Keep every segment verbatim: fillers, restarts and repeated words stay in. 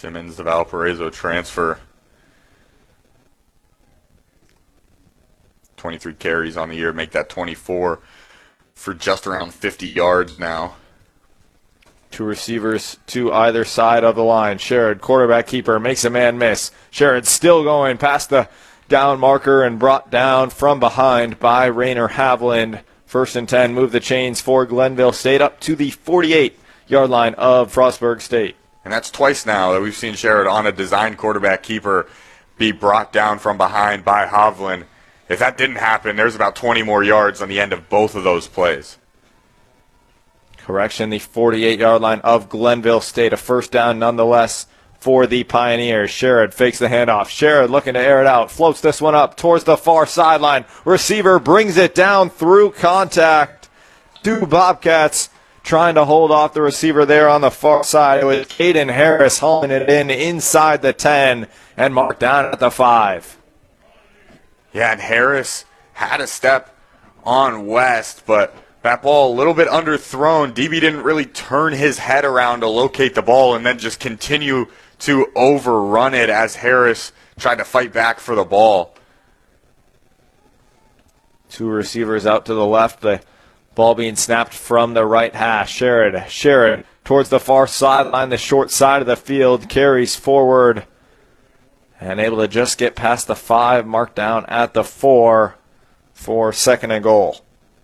Simmons, the Valparaiso transfer. twenty-three carries on the year, make that twenty-four for just around fifty yards now. Two receivers to either side of the line. Sherrod, quarterback keeper, makes a man miss. Sherrod still going past the down marker and brought down from behind by Rainer Haviland. First and ten, move the chains for Glenville State up to the forty-eight-yard line of Frostburg State. And that's twice now that we've seen Sherrod on a designed quarterback keeper be brought down from behind by Haviland. If that didn't happen, there's about twenty more yards on the end of both of those plays. Correction, the forty-eight-yard line of Glenville State. A first down nonetheless for the Pioneers. Sherrod fakes the handoff. Sherrod looking to air it out. Floats this one up towards the far sideline. Receiver brings it down through contact. Two Bobcats trying to hold off the receiver there on the far side. It was Caden Harris hauling it in inside the ten and marked down at the five. Yeah, and Harris had a step on West, but that ball a little bit underthrown. D B didn't really turn his head around to locate the ball and then just continue to overrun it as Harris tried to fight back for the ball. Two receivers out to the left. The ball being snapped from the right hash. Sherrod, Sherrod towards the far sideline, the short side of the field, carries forward and able to just get past the five, marked down at the four for second and goal.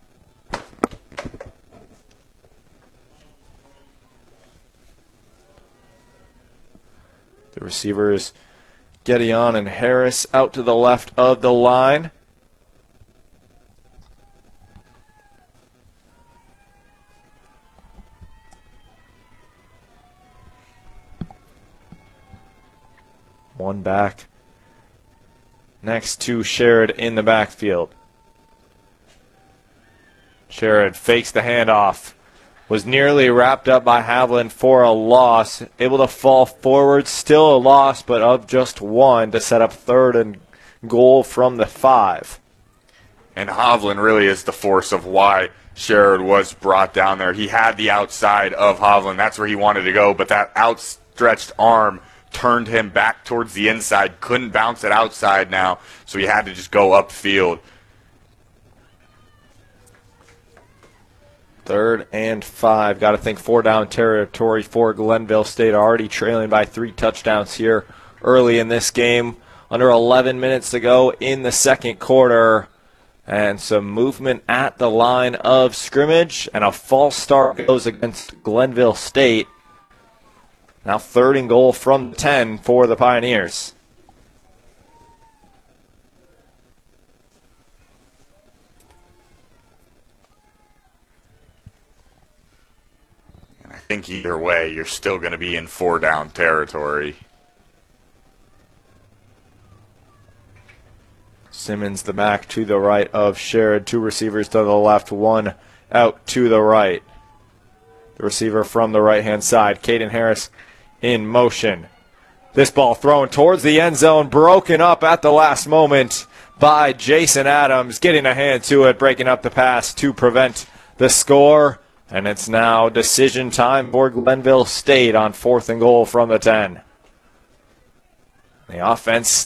The receivers, Gedeon and Harris, out to the left of the line. One back next to Sherrod in the backfield. Sherrod fakes the handoff. Was nearly wrapped up by Haviland for a loss. Able to fall forward. Still a loss, but of just one to set up third and goal from the five. And Haviland really is the force of why Sherrod was brought down there. He had the outside of Haviland. That's where he wanted to go, but that outstretched arm turned him back towards the inside. Couldn't bounce it outside now, so he had to just go upfield. Third and five. Got to think four down territory for Glenville State. Already trailing by three touchdowns here early in this game. Under eleven minutes to go in the second quarter. And some movement at the line of scrimmage. And a false start goes against Glenville State. Now third and goal from ten for the Pioneers. I think either way, you're still going to be in four down territory. Simmons, the back to the right of Sherrod. Two receivers to the left, one out to the right. The receiver from the right-hand side, Caden Harris in motion. This ball thrown towards the end zone, broken up at the last moment by Jason Adams, getting a hand to it, breaking up the pass to prevent the score. And it's now decision time for Glenville State on fourth and goal from the ten. The offense